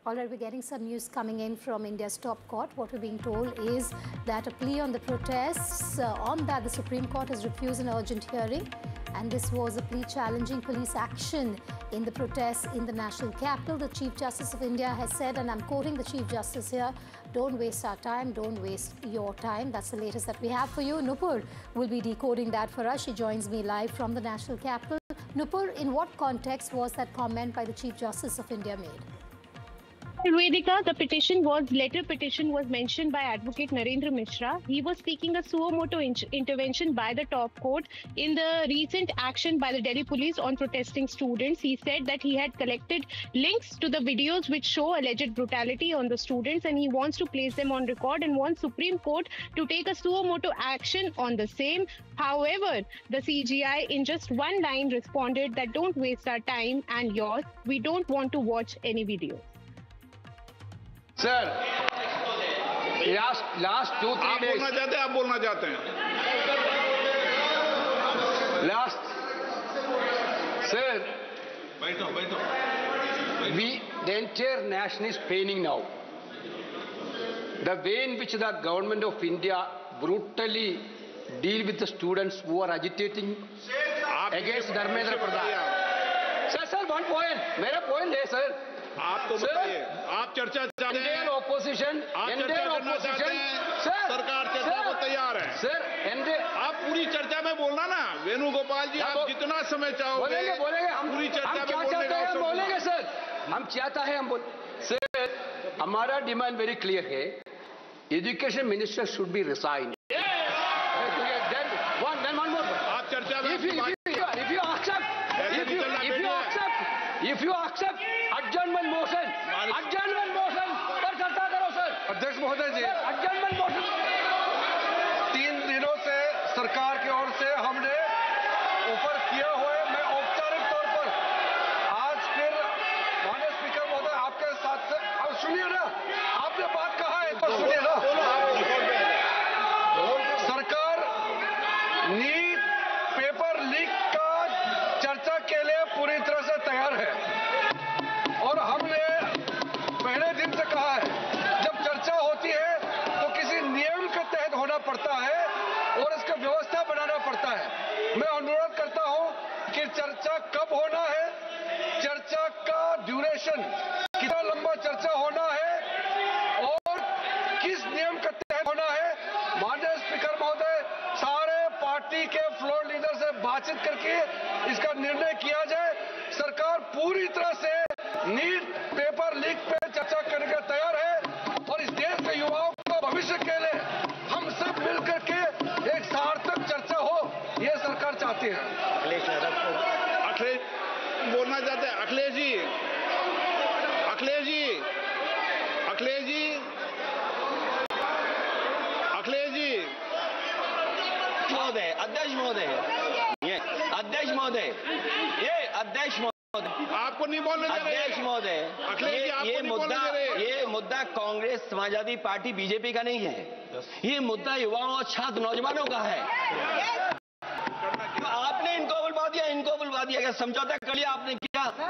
All right, we're getting some news coming in from India's top court. What we're being told is that a plea on the protests, on that the Supreme Court has refused an urgent hearing. And this was a plea challenging police action in the protests in the national capital. The Chief Justice of India has said, and I'm quoting the Chief Justice here, "Don't waste our time, don't waste your time." That's the latest that we have for you. Nupur will be decoding that for us. She joins me live from the national capital. Nupur, in what context was that comment by the Chief Justice of India made? Vedika, the letter petition was mentioned by Advocate Narendra Mishra. He was seeking a suo motu intervention by the top court in the recent action by the Delhi police on protesting students. He said that he had collected links to the videos which show alleged brutality on the students, and he wants to place them on record and wants Supreme Court to take a suo motu action on the same. However, the CJI in just one line responded that don't waste our time and yours. We don't want to watch any video. Sir, last 2-3 days आप बोलना चाहते हैं last sir बैठो the entire nation is paining now. The way in which the government of India brutally deal with the students who are agitating against Dharmendra Pradhan. Sir, one point. मेरा point है sir. आप तो बताइए, आप चर्चा चाहते हैं, ऑपोजिशन, सरकार चर्चा को तैयार है सर। आप पूरी चर्चा में बोलना ना वेणुगोपाल जी, आप जितना समय चाहोगे बोलेंगे हम पूरी चर्चा में बोलेंगे सर। हम चाहता है हम सर, हमारा डिमांड वेरी क्लियर है। Education minister should be resign. आप चर्चा में if you accept adjournment motion पर चर्चा करो सर। अध्यक्ष महोदय जी, adjournment motion 3 दिनों से सरकार की ओर से हमने ऑफर किया हुआ है। मैं औपचारिक तौर पर आज फिर माननीय स्पीकर महोदय आपके साथ से सुनिए ना, आपने बात कहा है तो सुनिए ना। सरकार नीट पेपर लीक का चर्चा के लिए पूरी तरह से तैयार है और हमने पहले दिन से कहा है जब चर्चा होती है तो किसी नियम के तहत होना पड़ता है और इसका व्यवस्था बनाना पड़ता है। मैं अनुरोध करता हूं कि चर्चा कब होना है, चर्चा का ड्यूरेशन कितना लंबा चर्चा होना है और किस नियम के तहत होना है। माननीय स्पीकर महोदय, सारे पार्टी के फ्लोर लीडर से बातचीत करके इसका निर्णय किया जाए। सरकार पूरी तरह से नीट पेपर लीक पे चर्चा करने के तैयार है और इस देश के युवाओं को भविष्य के लिए हम सब मिलकर के एक सार्थक चर्चा हो, ये सरकार चाहती है। अखिलेश बोलना चाहते हैं। अखिलेश जी महोदय, अध्यक्ष महोदय, ये अध्यक्ष महोदय, आपको नहीं बोलने दे रहे। अध्यक्ष महोदय, ये मुद्दा कांग्रेस समाजवादी पार्टी बीजेपी का नहीं है, ये मुद्दा युवाओं और छात्र नौजवानों का है। तो आपने इनको बुलवा दिया, क्या समझौता कर लिया आपने?